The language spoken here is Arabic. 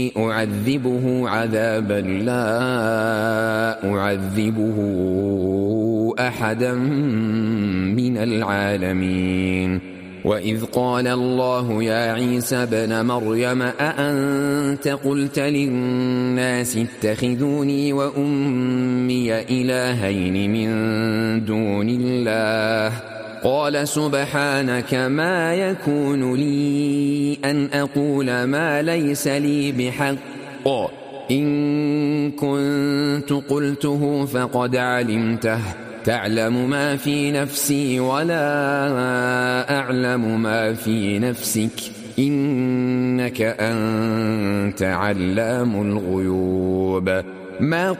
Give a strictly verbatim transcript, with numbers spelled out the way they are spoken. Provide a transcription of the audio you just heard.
أعذبه عذابا لا أعذبه أحدا من العالمين. وإذ قال الله يا عيسى ابن مريم أأنت قلت للناس اتخذوني وأمي إلهين من دون الله قال سبحانك ما يكون لي أن أقول ما ليس لي بحق إن كنت قلته فقد علمته تعلم ما في نفسي ولا أعلم ما في نفسك إنك أنت علام الغيوب. ما